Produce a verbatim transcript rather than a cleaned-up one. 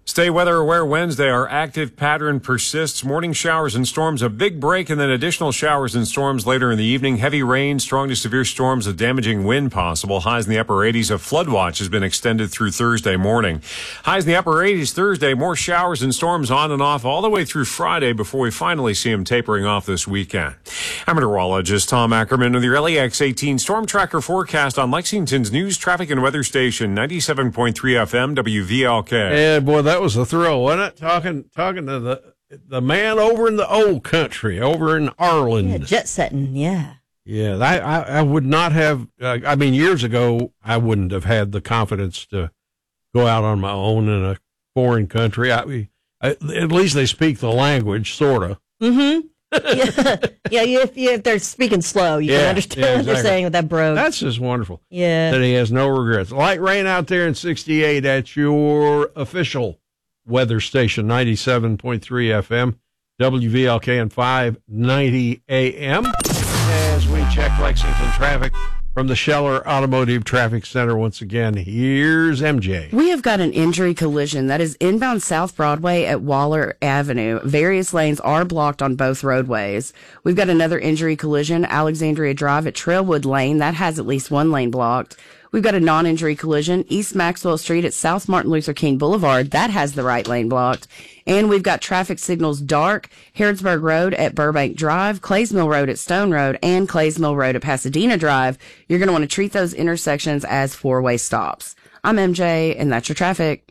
Stay weather aware Wednesday. Our active pattern persists. Morning showers and storms, a big break, and then additional showers and storms later in the evening. Heavy rain, strong to severe storms, a damaging wind possible. Highs in the upper eighties. A flood watch has been extended through Thursday morning. Highs in the upper eighties Thursday. More showers and storms on and off all the way through Friday before we finally see them tapering off this weekend. I'm meteorologist Tom Ackerman with your L E X eighteen Storm Tracker forecast on Lexington's news, traffic, and weather station, ninety-seven point three F M W V L K. Yeah, boy, that was a thrill, wasn't it? Talking, talking to the the man over in the old country, over in Arlen. Yeah, jet setting, yeah. Yeah, I, I, I would not have, uh, I mean, years ago, I wouldn't have had the confidence to go out on my own in a foreign country. I, I, at least they speak the language, sort of. Mm-hmm. yeah, yeah. If, if they're speaking slow, you yeah, can understand yeah, what exactly. they're saying with that brogue. That's just wonderful. Yeah. That he has no regrets. Light rain out there in sixty-eight at your official weather station, ninety-seven point three F M, W V L K and five ninety A M. As we check Lexington traffic from the Scheller Automotive Traffic Center once again, here's M J. We have got an injury collision that is inbound South Broadway at Waller Avenue. Various lanes are blocked on both roadways. We've got another injury collision, Alexandria Drive at Trailwood Lane. That has at least one lane blocked. We've got a non-injury collision, East Maxwell Street at South Martin Luther King Boulevard. That has the right lane blocked. And we've got traffic signals dark, Harrodsburg Road at Burbank Drive, Claysmill Road at Stone Road, and Claysmill Road at Pasadena Drive. You're going to want to treat those intersections as four-way stops. I'm M J, and that's your traffic.